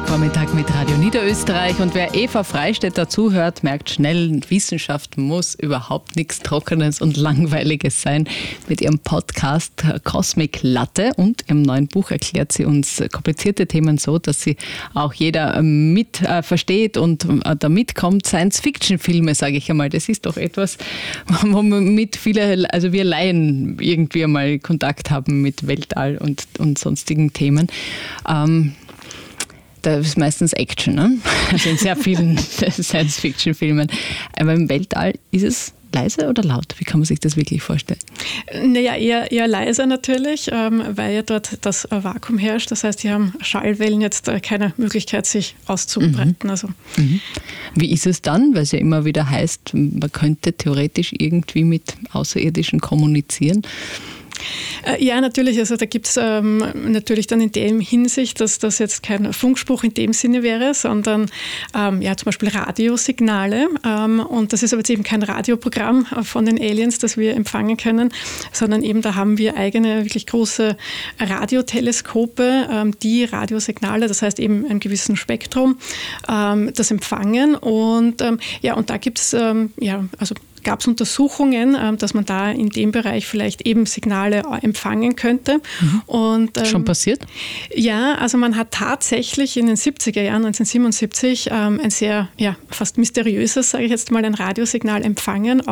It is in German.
Vormittag mit Radio Niederösterreich. Und wer Eva Freistetter zuhört, merkt schnell, Wissenschaft muss überhaupt nichts Trockenes und Langweiliges sein. Mit ihrem Podcast Cosmic Latte und ihrem neuen Buch erklärt sie uns komplizierte Themen so, dass sie auch jeder mit versteht und da mitkommt. Science-Fiction-Filme, sage ich einmal, das ist doch etwas, womit viele, also wir Laien irgendwie einmal Kontakt haben mit Weltall und sonstigen Themen. Da ist meistens Action, ne? Also in sehr vielen Science-Fiction-Filmen. Aber im Weltall ist es leise oder laut? Wie kann man sich das wirklich vorstellen? Naja, eher leise natürlich, weil ja dort das Vakuum herrscht. Das heißt, die haben Schallwellen jetzt keine Möglichkeit, sich auszubreiten. Also. Wie ist es dann? Weil es ja immer wieder heißt, man könnte theoretisch irgendwie mit Außerirdischen kommunizieren. Ja, natürlich. Also da gibt es natürlich dann in dem Hinsicht, dass das jetzt kein Funkspruch in dem Sinne wäre, sondern ja, zum Beispiel Radiosignale. Und das ist aber jetzt eben kein Radioprogramm von den Aliens, das wir empfangen können, sondern eben da haben wir eigene, wirklich große Radioteleskope, die Radiosignale, das heißt eben einem gewissen Spektrum, das empfangen. Und ja, und da gibt es gab es Untersuchungen, dass man da in dem Bereich vielleicht eben Signale empfangen könnte. Und, schon passiert? Ja, also man hat tatsächlich in den 70er Jahren, 1977, ein sehr, fast mysteriöses, sage ich jetzt mal, ein Radiosignal empfangen